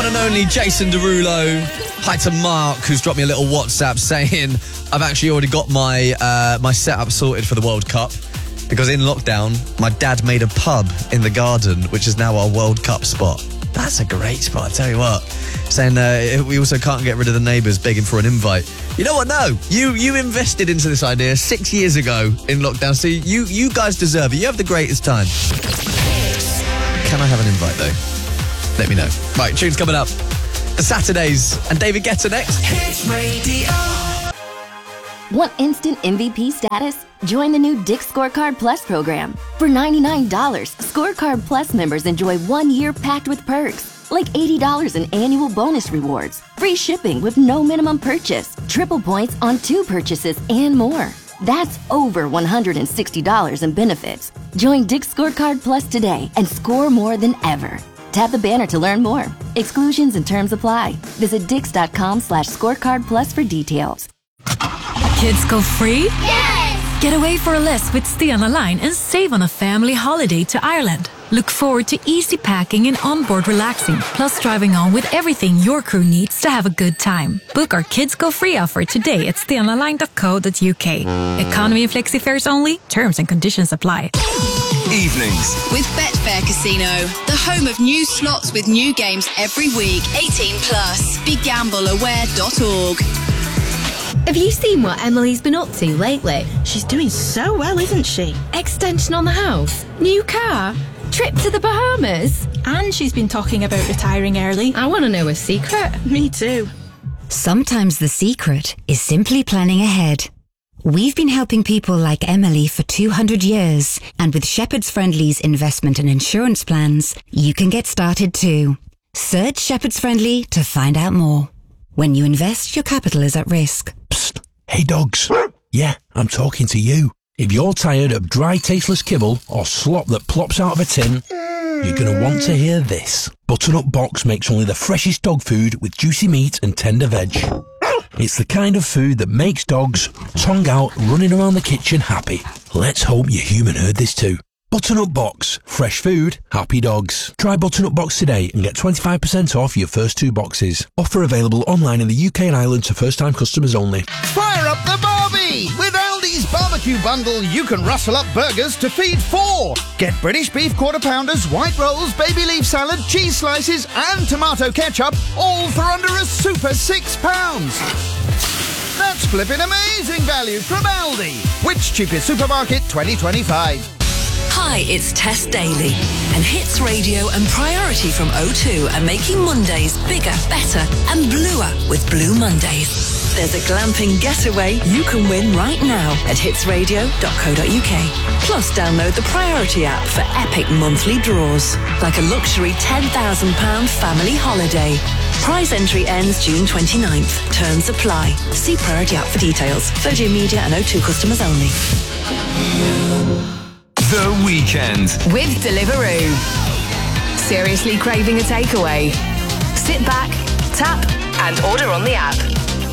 one and only Jason Derulo. Hi to Mark, who's dropped me a little WhatsApp saying I've actually already got my my setup sorted for the World Cup, because in lockdown, my dad made a pub in the garden, which is now our World Cup spot. That's a great spot, I tell you what. Saying we also can't get rid of the neighbours begging for an invite. You know what? No, you invested into this idea 6 years ago in lockdown, so you guys deserve it. You have the greatest time. Can I have an invite, though? Let me know. Right, tunes coming up. The Saturdays, and David Guetta next. Hits Radio. Want instant MVP status? Join the new Dick's Scorecard Plus program. For $99, Scorecard Plus members enjoy 1 year packed with perks, like $80 in annual bonus rewards, free shipping with no minimum purchase, triple points on 2 purchases, and more. That's over $160 in benefits. Join Dick's Scorecard Plus today and score more than ever. Tap the banner to learn more. Exclusions and terms apply. Visit dix.com/scorecard plus for details. Kids go free? Yes! Get away for a less with Stena Line and save on a family holiday to Ireland. Look forward to easy packing and onboard relaxing, plus driving on with everything your crew needs to have a good time. Book our Kids Go Free offer today at stenaline.co.uk. Economy and flexi fares only. Terms and conditions apply. Evenings with Betfair Casino, the home of new slots with new games every week. 18 plus. BeGambleAware.org. Have you seen what Emily's been up to lately? She's doing so well, isn't she? Extension on the house, new car, trip to the Bahamas. And she's been talking about retiring early. I want to know a secret. Me too. Sometimes the secret is simply planning ahead. We've been helping people like Emily for 200 years, and with Shepherd's Friendly's investment and insurance plans, you can get started too. Search Shepherd's Friendly to find out more. When you invest, your capital is at risk. Psst. Hey dogs. Yeah, I'm talking to you. If you're tired of dry, tasteless kibble or slop that plops out of a tin, you're going to want to hear this. Butternut Box makes only the freshest dog food with juicy meat and tender veg. It's the kind of food that makes dogs, tongue out, running around the kitchen happy. Let's hope your human heard this too. Butternut Box. Fresh food, happy dogs. Try Butternut Box today and get 25% off your first 2 boxes. Offer available online in the UK and Ireland to first-time customers only. Fire up the barbie! With Aldi's barbecue bundle, you can rustle up burgers to feed 4. Get British beef quarter-pounders, white rolls, baby leaf salad, cheese slices and tomato ketchup, all for under a super £6. That's flipping amazing value from Aldi. Which cheapest supermarket 2025? Hi, it's Tess Daly, and Hits Radio and Priority from O2 are making Mondays bigger, better and bluer with Blue Mondays. There's a glamping getaway you can win right now at hitsradio.co.uk. Plus download the Priority app for epic monthly draws, like a luxury £10,000 family holiday. Prize entry ends June 29th. Terms apply. See Priority app for details. Virgin Media and O2 customers only. The Weekend with Deliveroo. Seriously craving a takeaway? Sit back, tap and order on the app.